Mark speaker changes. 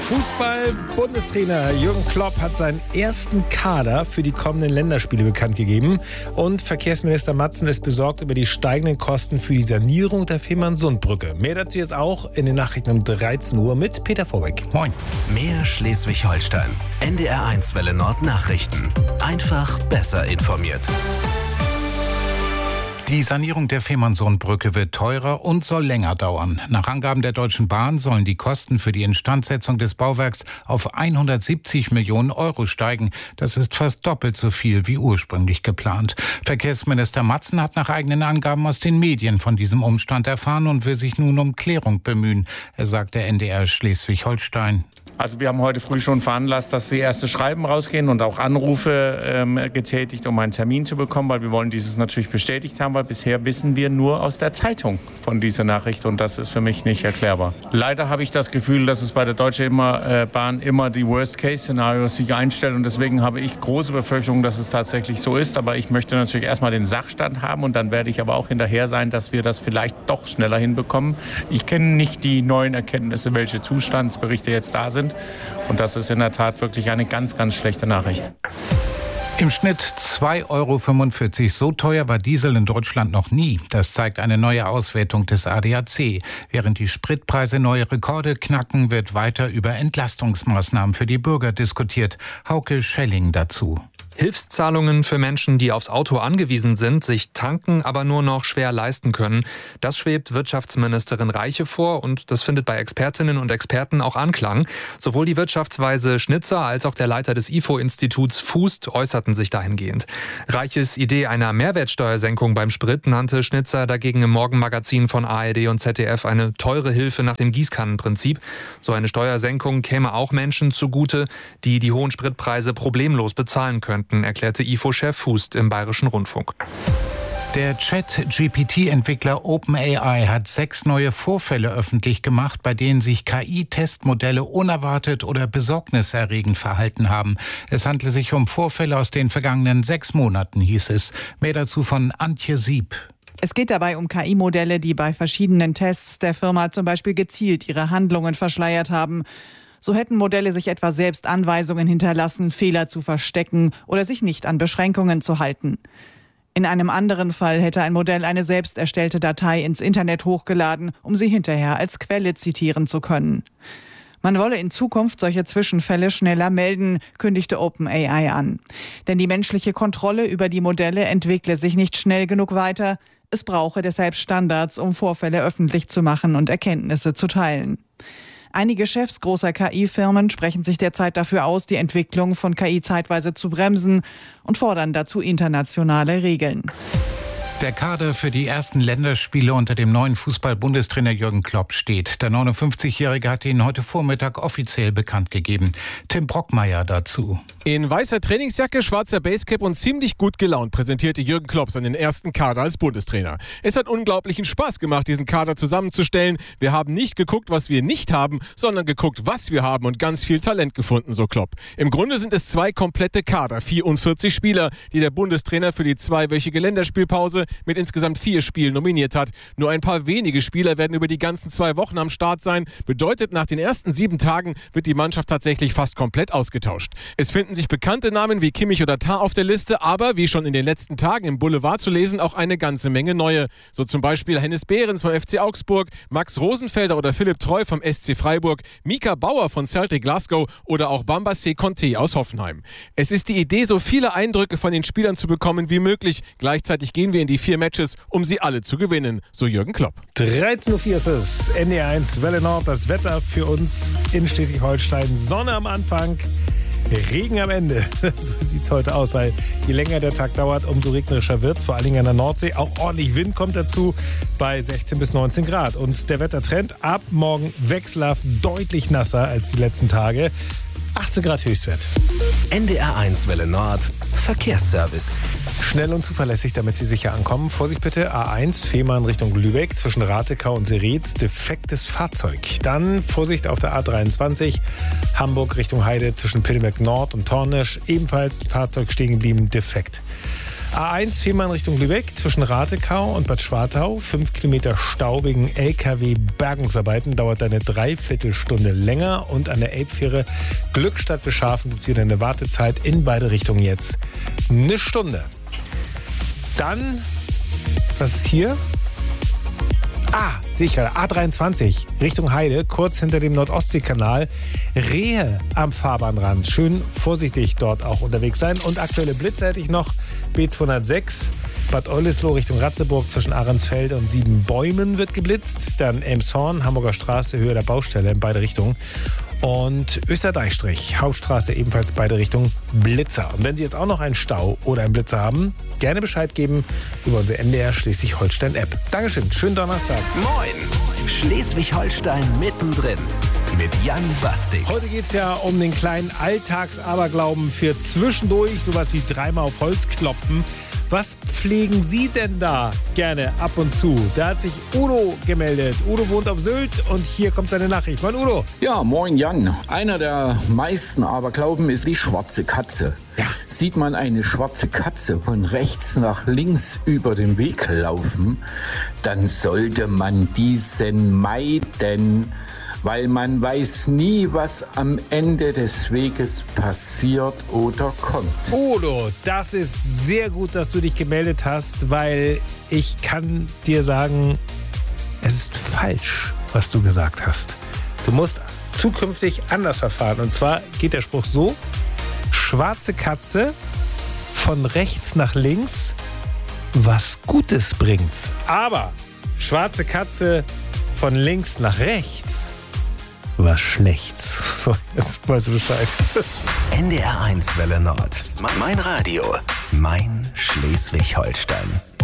Speaker 1: Fußball-Bundestrainer Jürgen Klopp hat seinen ersten Kader für die kommenden Länderspiele bekannt gegeben. Und Verkehrsminister Matzen ist besorgt über die steigenden Kosten für die Sanierung der Fehmarnsundbrücke. Mehr dazu jetzt auch in den Nachrichten um 13 Uhr mit Peter Vorbeck.
Speaker 2: Moin. Mehr Schleswig-Holstein. NDR1 Welle Nord Nachrichten. Einfach besser informiert.
Speaker 3: Die Sanierung der Fehmarnsundbrücke wird teurer und soll länger dauern. Nach Angaben der Deutschen Bahn sollen die Kosten für die Instandsetzung des Bauwerks auf 170 Millionen Euro steigen. Das ist fast doppelt so viel wie ursprünglich geplant. Verkehrsminister Matzen hat nach eigenen Angaben aus den Medien von diesem Umstand erfahren und will sich nun um Klärung bemühen. Er sagt der NDR Schleswig-Holstein.
Speaker 4: Also wir haben heute früh schon veranlasst, dass die erste Schreiben rausgehen und auch Anrufe getätigt, um einen Termin zu bekommen, weil wir wollen dieses natürlich bestätigt haben, weil bisher wissen wir nur aus der Zeitung von dieser Nachricht und das ist für mich nicht erklärbar. Leider habe ich das Gefühl, dass es bei der Deutschen Bahn immer die Worst-Case-Szenarios sich einstellen und deswegen habe ich große Befürchtungen, dass es tatsächlich so ist, aber ich möchte natürlich erstmal den Sachstand haben und dann werde ich aber auch hinterher sein, dass wir das vielleicht doch schneller hinbekommen. Ich kenne nicht die neuen Erkenntnisse, welche Zustandsberichte jetzt da sind. Und das ist in der Tat wirklich eine ganz, ganz schlechte Nachricht.
Speaker 3: Im Schnitt 2,45 Euro. So teuer war Diesel in Deutschland noch nie. Das zeigt eine neue Auswertung des ADAC. Während die Spritpreise neue Rekorde knacken, wird weiter über Entlastungsmaßnahmen für die Bürger diskutiert. Hauke Schelling dazu.
Speaker 5: Hilfszahlungen für Menschen, die aufs Auto angewiesen sind, sich tanken, aber nur noch schwer leisten können. Das schwebt Wirtschaftsministerin Reiche vor und das findet bei Expertinnen und Experten auch Anklang. Sowohl die Wirtschaftsweise Schnitzer als auch der Leiter des IFO-Instituts Fußt äußerten sich dahingehend. Reiches Idee einer Mehrwertsteuersenkung beim Sprit nannte Schnitzer dagegen im Morgenmagazin von ARD und ZDF eine teure Hilfe nach dem Gießkannenprinzip. So eine Steuersenkung käme auch Menschen zugute, die die hohen Spritpreise problemlos bezahlen könnten, erklärte IFO-Chef Fußt im Bayerischen Rundfunk.
Speaker 3: Der Chat-GPT-Entwickler OpenAI hat 6 neue Vorfälle öffentlich gemacht, bei denen sich KI-Testmodelle unerwartet oder besorgniserregend verhalten haben. Es handle sich um Vorfälle aus den vergangenen 6 Monaten, hieß es. Mehr dazu von Antje Sieb.
Speaker 6: Es geht dabei um KI-Modelle, die bei verschiedenen Tests der Firma zum Beispiel gezielt ihre Handlungen verschleiert haben. So hätten Modelle sich etwa selbst Anweisungen hinterlassen, Fehler zu verstecken oder sich nicht an Beschränkungen zu halten. In einem anderen Fall hätte ein Modell eine selbst erstellte Datei ins Internet hochgeladen, um sie hinterher als Quelle zitieren zu können. Man wolle in Zukunft solche Zwischenfälle schneller melden, kündigte OpenAI an. Denn die menschliche Kontrolle über die Modelle entwickle sich nicht schnell genug weiter. Es brauche deshalb Standards, um Vorfälle öffentlich zu machen und Erkenntnisse zu teilen. Einige Chefs großer KI-Firmen sprechen sich derzeit dafür aus, die Entwicklung von KI zeitweise zu bremsen und fordern dazu internationale Regeln.
Speaker 3: Der Kader für die ersten Länderspiele unter dem neuen Fußball-Bundestrainer Jürgen Klopp steht. Der 59-Jährige hat ihn heute Vormittag offiziell bekannt gegeben. Tim Brockmeier dazu.
Speaker 7: In weißer Trainingsjacke, schwarzer Basecap und ziemlich gut gelaunt präsentierte Jürgen Klopp seinen ersten Kader als Bundestrainer. Es hat unglaublichen Spaß gemacht, diesen Kader zusammenzustellen. Wir haben nicht geguckt, was wir nicht haben, sondern geguckt, was wir haben und ganz viel Talent gefunden, so Klopp. Im Grunde sind es 2 komplette Kader, 44 Spieler, die der Bundestrainer für die 2-wöchige Länderspielpause mit insgesamt 4 Spielen nominiert hat. Nur ein paar wenige Spieler werden über die ganzen 2 Wochen am Start sein. Bedeutet, nach den ersten 7 Tagen wird die Mannschaft tatsächlich fast komplett ausgetauscht. Es finden sich bekannte Namen wie Kimmich oder Tah auf der Liste, aber wie schon in den letzten Tagen im Boulevard zu lesen, auch eine ganze Menge neue. So zum Beispiel Hennes Behrens vom FC Augsburg, Max Rosenfelder oder Philipp Treu vom SC Freiburg, Mika Bauer von Celtic Glasgow oder auch Bambassé Conté aus Hoffenheim. Es ist die Idee, so viele Eindrücke von den Spielern zu bekommen wie möglich. Gleichzeitig gehen wir in die 4 Matches, um sie alle zu gewinnen, so Jürgen Klopp.
Speaker 1: 13.04 Uhr ist es. NDR1 Welle Nord, das Wetter für uns in Schleswig-Holstein. Sonne am Anfang, Regen am Ende. So sieht es heute aus, weil je länger der Tag dauert, umso regnerischer wird es. Vor allen Dingen an der Nordsee. Auch ordentlich Wind kommt dazu bei 16 bis 19 Grad. Und der Wettertrend ab morgen wechselhaft deutlich nasser als die letzten Tage. 18 Grad Höchstwert.
Speaker 2: NDR1 Welle Nord, Verkehrsservice.
Speaker 1: Schnell und zuverlässig, damit Sie sicher ankommen. Vorsicht bitte, A1, Fehmarn Richtung Lübeck, zwischen Ratekau und Seretz, defektes Fahrzeug. Dann Vorsicht auf der A23, Hamburg Richtung Heide, zwischen Pittelberg Nord und Tornisch, ebenfalls Fahrzeug stehen geblieben, defekt. A1 Fehmarn Richtung Lübeck zwischen Ratekau und Bad Schwartau. 5 Kilometer Stau wegen LKW-Bergungsarbeiten. Dauert eine Dreiviertelstunde länger. Und an der Elbfähre Glückstadt bis Schafen gibt es wieder eine Wartezeit in beide Richtungen jetzt. Eine Stunde. Dann, was ist hier? Sehe ich gerade, A23 Richtung Heide, kurz hinter dem Nordostseekanal. Rehe am Fahrbahnrand. Schön vorsichtig dort auch unterwegs sein. Und aktuelle Blitze hätte ich noch. B206 Bad Oldesloe Richtung Ratzeburg zwischen Ahrensfeld und Siebenbäumen wird geblitzt. Dann Elmshorn, Hamburger Straße, Höhe der Baustelle in beide Richtungen. Und Österdeichstrich, Hauptstraße ebenfalls beide Richtungen Blitzer. Und wenn Sie jetzt auch noch einen Stau oder einen Blitzer haben, gerne Bescheid geben über unsere NDR Schleswig-Holstein-App. Dankeschön, schönen Donnerstag.
Speaker 2: Moin, Schleswig-Holstein mittendrin mit Jan Bastik.
Speaker 1: Heute geht es ja um den kleinen Alltagsaberglauben für zwischendurch, sowas wie dreimal auf Holz klopfen. Was pflegen Sie denn da gerne ab und zu? Da hat sich Udo gemeldet. Udo wohnt auf Sylt und hier kommt seine Nachricht. Moin Udo.
Speaker 8: Ja, moin Jan. Einer der meisten Aberglauben ist die schwarze Katze. Ja. Sieht man eine schwarze Katze von rechts nach links über den Weg laufen, dann sollte man diesen meiden, weil man weiß nie, was am Ende des Weges passiert oder kommt.
Speaker 1: Udo, das ist sehr gut, dass du dich gemeldet hast, weil ich kann dir sagen, es ist falsch, was du gesagt hast. Du musst zukünftig anders verfahren. Und zwar geht der Spruch so: Schwarze Katze von rechts nach links, was Gutes bringt's. Aber schwarze Katze von links nach rechts, was Schlechts. So, jetzt weißt du Bescheid.
Speaker 2: NDR 1 Welle Nord. Mein Radio. Mein Schleswig-Holstein.